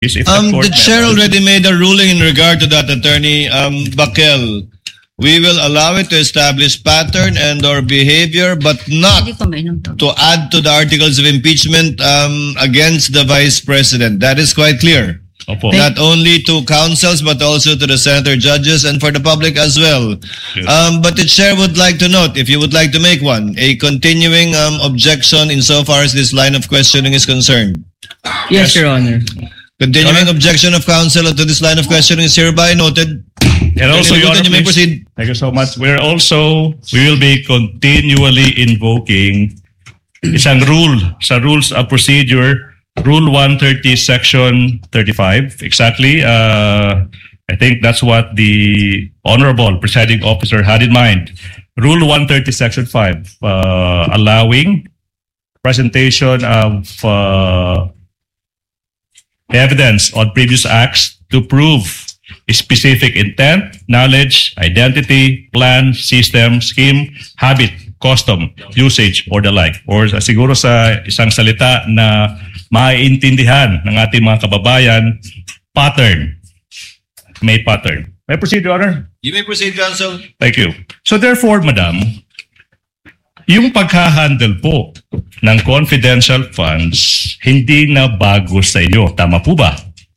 If the The chair already made a ruling in regard to that, Attorney Bakel. We will allow it to establish pattern and or behavior, but not Hindi ko mainom to. to add to the articles of impeachment against the Vice President. That is quite clear. Opo. Not only to councils, but also to the senator judges and for the public as well. Yes. But the chair would like to note, if you would like to make one, a continuing objection insofar as this line of questioning is concerned. Yes, Your Honor. Continuing objection of counsel to this line of questioning is hereby noted. And also, Your Honor, You may please. proceed. Thank you so much. We will be continually invoking isang rule sa rules of procedure, Rule 130, Section 35. Exactly. I think that's what the Honorable Presiding Officer had in mind. Rule 130, Section 5, allowing presentation of evidence on previous acts to prove specific intent, knowledge, identity, plan, system, scheme, habit, custom, usage, or the like. Or siguro sa isang salita na maiintindihan ng ating mga kababayan, pattern. May pattern. May proceed, Your Honor? You may proceed, counsel. Thank you. So therefore, Madam, yung paghahandle po ng confidential funds, hindi na bago sa inyo. Tama po ba?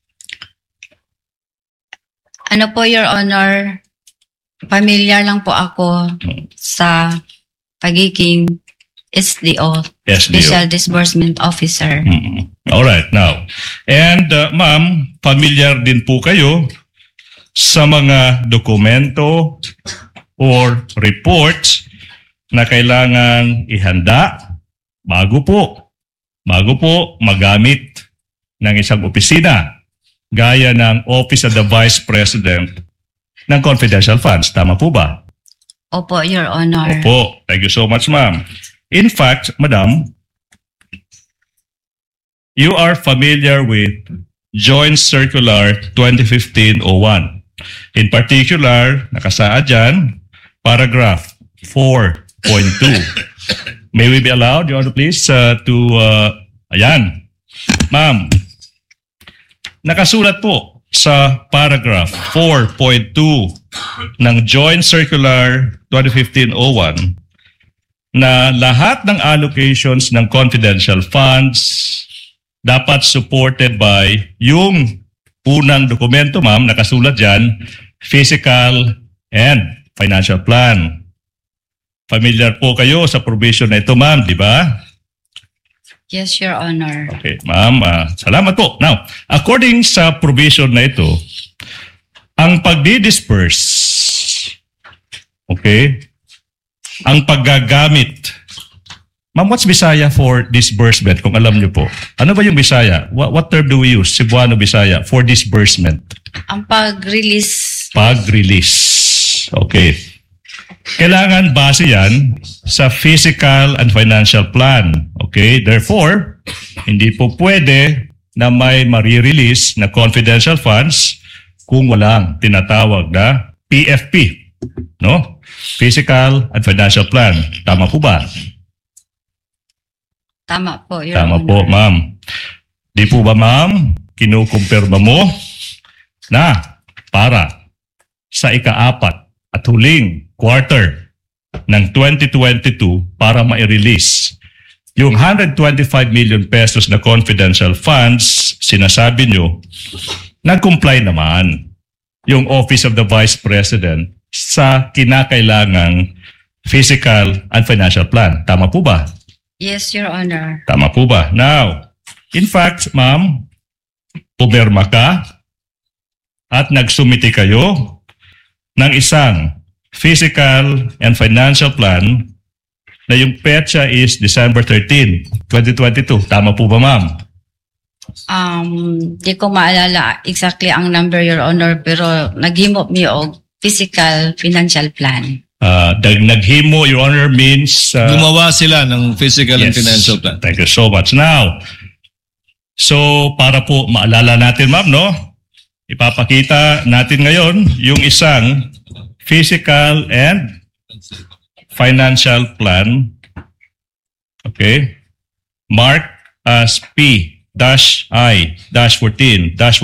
Ano po, Your Honor, familiar lang po ako sa pagiging SDO, SDO. Special Disbursement Officer. All right, now. And ma'am, familiar din po kayo sa mga dokumento or reports na kailangan ihanda bago po magamit ng isang opisina gaya ng Office of the Vice President ng confidential funds. Tama po ba? Opo, Your Honor. Opo. Thank you so much, ma'am. In fact, madam, you are familiar with Joint Circular 2015-01. In particular, nakasaad dyan, paragraph 4.2. May we be allowed, Your Honor, please, ayan. Ma'am, nakasulat po sa paragraph 4.2 ng Joint Circular 2015-01 na lahat ng allocations ng confidential funds dapat supported by yung unang dokumento, ma'am, nakasulat dyan, physical and financial plan. Familiar po kayo sa provision na ito, ma'am, di ba? Yes, Your Honor. Okay, ma'am, salamat po. Now, according sa provision na ito, ang pagdi-disperse, okay, ang paggagamit, ma'am, what's Bisaya for disbursement, kung alam niyo po? Ano ba yung Bisaya? What term do we use, Cebuano Bisaya, for disbursement? Ang pag-release. Pag-release. Okay. Kailangan base yan sa physical and financial plan. Okay? Therefore, hindi po pwede na may marirelease na confidential funds kung walang tinatawag na PFP. No? Physical and financial plan. Tama po ba? Tama po, Your Tama Honor. po, ma'am. Di po ba, ma'am, kinukumpirma mo na para sa ika-4 at huling quarter ng 2022 para ma-release yung 125 million pesos na confidential funds, sinasabi nyo, nag-comply naman yung Office of the Vice President sa kinakailangang physical and financial plan. Tama po ba? Yes, Your Honor. Tama po ba? Now, in fact, ma'am, pumirma ka at nagsumiti kayo ng isang physical and financial plan na yung petsa is December 13, 2022. Tama po ba, ma'am? Di ko maalala exactly ang number, Your Honor, pero naghimo mi og physical financial plan. Naghimo, Your Honor, means... Gumawa sila ng physical and yes. financial plan. Thank you so much. Now, so para po maalala natin, ma'am, no? Ipapakita natin ngayon yung isang physical and financial plan. Okay? Marked as P I-14